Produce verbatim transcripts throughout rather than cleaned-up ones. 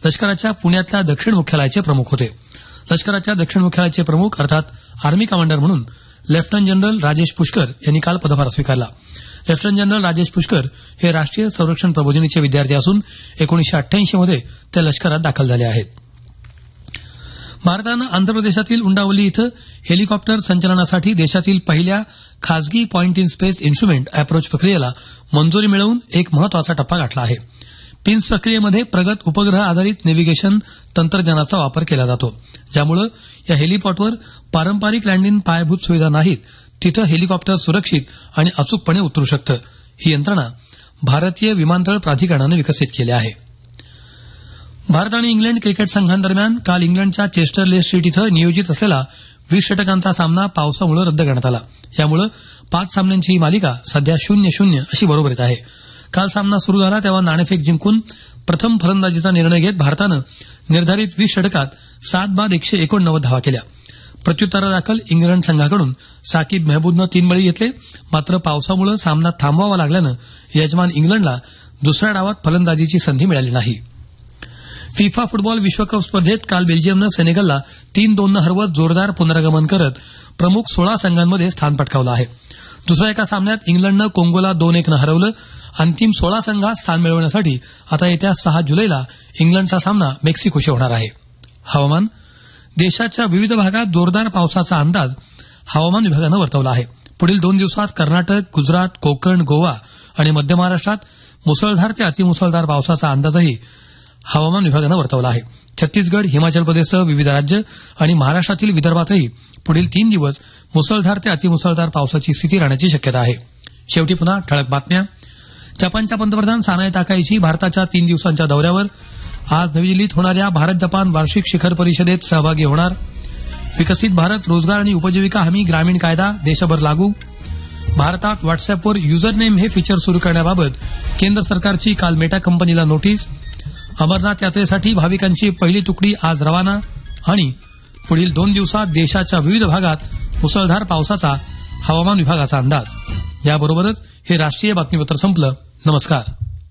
लष्कराच्या पुण्यातल्या दक्षिण मुख्यालयाचे प्रमुख होते. लष्कराच्या दक्षिण मुख्यालयाचे प्रमुख अर्थात आर्मी कमांडर म्हणून लेफ्टनंट जनरल राजेश पुष्कर यांनी काल पदभार स्वीकारला. लेफ्टनंट जनरल राजेश पुष्कर हे राष्ट्रीय संरक्षण प्रबोधिनीचे विद्यार्थी असून एकोणीसशे अठ्ठ्याऐंशी मध्ये ते लष्करात दाखल झाले आहेत. भारतानं आंध्र प्रदेशातील उंडावली इथं हेलिकॉप्टर संचलनासाठी देशातील पहिल्या खासगी point in space instrument approach प्रक्रियेला मंजुरी मिळवून एक महत्वाचा टप्पा गाठला आहे. पिन्स प्रक्रियेमध्ये प्रगत उपग्रह आधारित नेव्हिगेशन तंत्रज्ञानाचा वापर केला जातो, ज्यामुळे या हेलिपॉडवर पारंपरिक लँडिंग पायाभूत सुविधा नाहीत तिथं हेलिकॉप्टर सुरक्षित आणि अचूकपणे उतरू शकतं. ही यंत्रणा भारतीय विमानतळ प्राधिकरणानं विकसित केली आहे. भारत आणि इंग्लंड क्रिकेट संघांदरम्यान काल इंग्लंडच्या चेस्टर ले स्ट्रीट इथं नियोजित असलेला वीस षटकांचा सामना पावसामुळे रद्द करण्यात आला. यामुळे पाच सामन्यांची ही मालिका सध्या शून्य शून्य अशी बरोबरीत आहे. काल सामना सुरू झाला तेव्हा नाणेफेक जिंकून प्रथम फलंदाजीचा निर्णय घेत भारतानं निर्धारित वीस षटकात सात बाद एकशे एकोणनव्वद धावा केल्या. प्रत्युत्तरादाखल इंग्लंड संघाकडून साकिब मेहबूदनं तीन बळी घेतले. मात्र पावसामुळे सामना थांबवावा लागल्यानं यजमान इंग्लंडला दुसऱ्या डावात फलंदाजीची संधी मिळाली नाही. फिफा फुटबॉल विश्वकप स्पर्धेत काल बेल्जियमनं सेनेगलला तीन दोननं हरवत जोरदार पुनरागमन करत प्रमुख सोळा संघांमध्ये स्थान पटकावलं आहे. दुसऱ्या एका सामन्यात इंग्लंडनं कोंगोला दोन एकनं हरवलं. अंतिम सोळा संघात स्थान मिळवण्यासाठी आता येत्या सहा जुलैला इंग्लंडचा सामना मेक्सिकोशी होणार आहे. हवामान. देशाच्या विविध भागात जोरदार पावसाचा अंदाज हवामान विभागानं वर्तवला आहे. पुढील दोन दिवसात कर्नाटक, गुजरात, कोकण, गोवा आणि मध्य महाराष्ट्रात मुसळधार ते अतिमुसळधार पावसाचा अंदाजही हवामान विभागानं वर्तवला आहे. छत्तीसगड, हिमाचल प्रदेशसह विविध राज्य आणि महाराष्ट्रातील विदर्भातही पुढील तीन दिवस मुसळधार ते अतिमुसळधार पावसाची स्थिती राहण्याची शक्यता आहे. शेवटी पुन्हा ठळक बातम्या. जपानच्या पंतप्रधान सानाए ताकाईची भारताच्या तीन दिवसांच्या दौऱ्यावर. आज नवी दिल्लीत होणाऱ्या भारत जपान वार्षिक शिखर परिषदेत सहभागी होणार. विकसित भारत रोजगार आणि उपजीविका हमी ग्रामीण कायदा देशभर लागू. भारतात व्हॉट्सअॅपवर युजर नेम हे फीचर सुरू करण्याबाबत केंद्र सरकारची काल मेटा कंपनीला नोटीस. अमरनाथ यात्रेसाठी भाविकांची पहिली तुकडी आज रवाना. आणि पुढील दोन दिवसात देशाच्या विविध भागात मुसळधार पावसाचा हवामान विभागाचा अंदाज. याबरोबरच हे राष्ट्रीय बातमीपत्र संपलं. नमस्कार.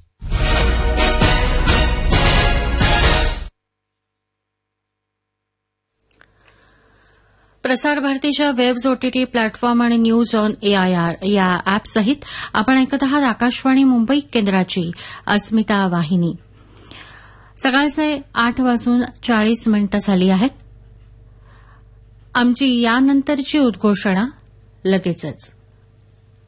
प्रसार भारतीच्या वेब्स ओटीटी प्लॅटफॉर्म आणि न्यूज ऑन एआयआर या अॅपसहित आपण ऐकत आहात आकाशवाणी मुंबई केंद्राची अस्मिता वाहिनी. सकाळचे आठ वाजून चाळीस मिनिटं झाली आहेत. आमची यानंतरची उद्घोषणा लगेचच.